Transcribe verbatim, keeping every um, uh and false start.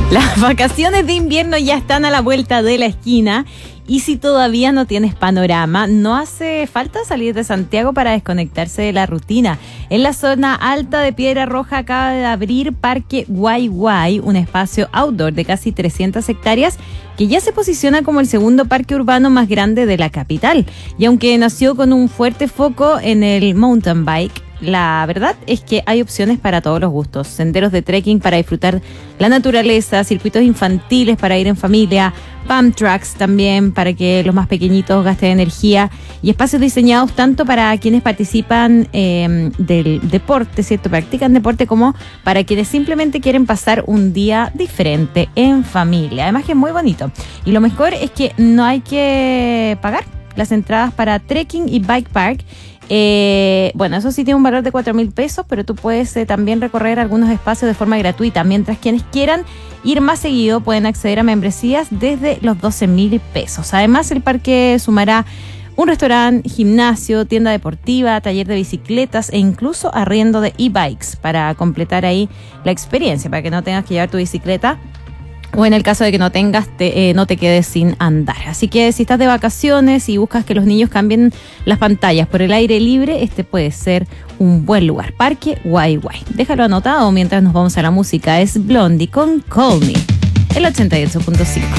Las vacaciones de invierno ya están a la vuelta de la esquina y si todavía no tienes panorama, no hace falta salir de Santiago para desconectarse de la rutina. En la zona alta de Piedra Roja acaba de abrir Parque Guay Guay, un espacio outdoor de casi trescientas hectáreas que ya se posiciona como el segundo parque urbano más grande de la capital. Y aunque nació con un fuerte foco en el mountain bike, la verdad es que hay opciones para todos los gustos. Senderos de trekking para disfrutar la naturaleza, circuitos infantiles para ir en familia, pump tracks también para que los más pequeñitos gasten energía y espacios diseñados tanto para quienes participan eh, del deporte, ¿cierto? Practican deporte, como para quienes simplemente quieren pasar un día diferente en familia. Además que es muy bonito. Y lo mejor es que no hay que pagar las entradas para trekking y bike park. Eh, bueno, eso sí tiene un valor de cuatro mil pesos, pero tú puedes eh, también recorrer algunos espacios de forma gratuita, mientras quienes quieran ir más seguido pueden acceder a membresías desde los doce mil pesos. Además, el parque sumará un restaurante, gimnasio, tienda deportiva, taller de bicicletas e incluso arriendo de e-bikes para completar ahí la experiencia, para que no tengas que llevar tu bicicleta o en el caso de que no tengas, te, eh, no te quedes sin andar. Así que si estás de vacaciones y buscas que los niños cambien las pantallas por el aire libre, este puede ser un buen lugar. Parque Guay Guay. Déjalo anotado mientras nos vamos a la música. Es Blondie con Call Me, el ochenta y ocho punto cinco.